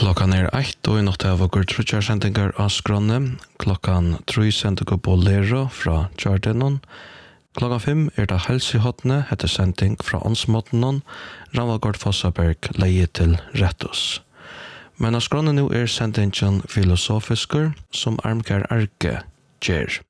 Klokkan 1 og i natt av våre trutjarsendinger av skrånne. Klokkan 3 sendinger på Lero fra Kjartenon. Klokkan 5 det helsehotne, heter sending fra Ånsmåtenon. Ranvagård Fossaberg leie til Rettos. Men av skrånne nå sendingen filosofisker som Armkær Arke gjør.